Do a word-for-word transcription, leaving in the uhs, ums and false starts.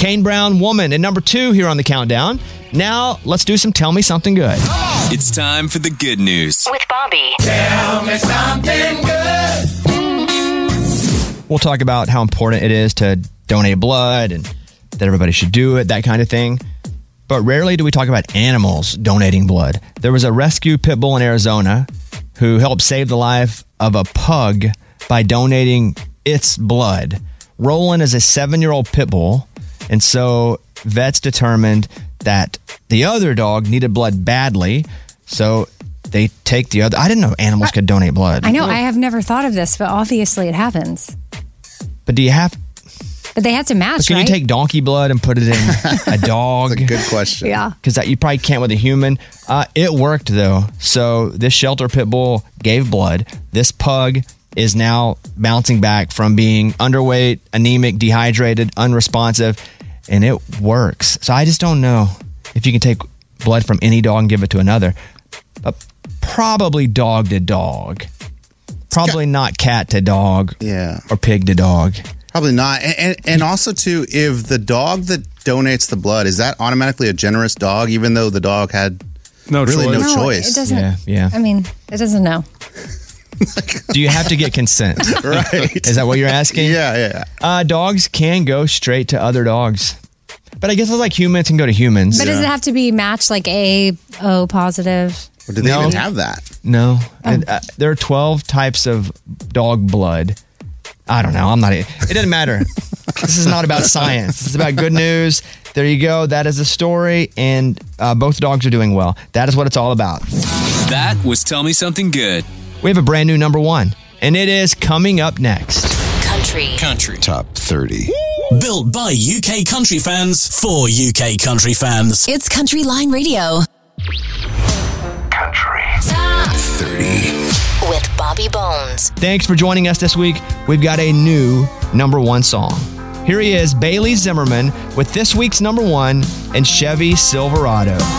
Kane Brown, Woman, at number two here on the countdown. Now, let's do some Tell Me Something Good. It's time for the good news. With Bobby. Tell me something good. We'll talk about how important it is to donate blood and that everybody should do it, that kind of thing. But rarely do we talk about animals donating blood. There was a rescue pit bull in Arizona who helped save the life of a pug by donating its blood. Roland is a seven-year-old pit bull, and so vets determined that the other dog needed blood badly, so they take the other. I didn't know animals could donate blood. I know. I have never thought of this, but obviously it happens. But do you have... But they had to match, But can right? you take donkey blood and put it in a dog? That's a good question. Yeah. Because you probably can't with a human. Uh, it worked, though. So this shelter pit bull gave blood. This pug is now bouncing back from being underweight, anemic, dehydrated, unresponsive, and it works. So I just don't know if you can take blood from any dog and give it to another. But probably dog to dog. Probably not cat to dog. Yeah. Or pig to dog. Probably not. And, and, and also, too, if the dog that donates the blood, is that automatically a generous dog, even though the dog had no really choice? no, No, choice? it doesn't. Yeah, yeah. I mean, it doesn't know. Do you have to get consent? Right. Is that what you're asking? Yeah, yeah. Uh, dogs can go straight to other dogs. But I guess it's like humans can go to humans. But does it have to be matched like A, O positive? Or do they No. even have that? No. And, uh, there are twelve types of dog blood. I don't know. I'm not. It doesn't matter. This is not about science. This is about good news. There you go. That is the story. And uh, both dogs are doing well. That is what it's all about. That was Tell Me Something Good. We have a brand new number one. And it is coming up next. Country. Country. Top thirty. Built by U K country fans for U K country fans. It's Country Line Radio. Country. Top thirty. with Bobby Bones. Thanks for joining us this week. We've got a new number one song. Here he is, Bailey Zimmerman, with this week's number one and Chevy Silverado.